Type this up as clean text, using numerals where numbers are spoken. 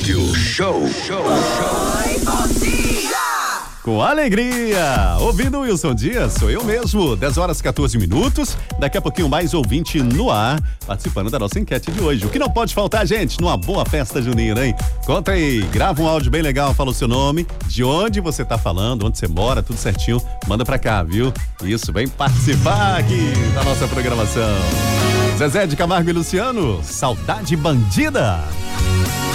Rádio Show. Oi, bom dia! Com alegria! Ouvindo o Wilson Dias, sou eu mesmo. 10h14. Daqui a pouquinho mais ouvinte no ar, participando da nossa enquete de hoje. O que não pode faltar, gente, numa boa festa junina, hein? Conta aí, grava um áudio bem legal, fala o seu nome, de onde você tá falando, onde você mora, tudo certinho. Manda pra cá, viu? Isso, vem participar aqui da nossa programação. Zezé de Camargo e Luciano, Saudade Bandida.